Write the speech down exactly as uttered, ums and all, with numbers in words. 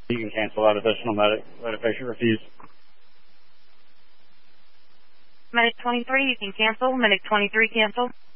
You can cancel that additional medic, medic patient refuse. Medic twenty-three, you can cancel. Medic twenty-three, cancel.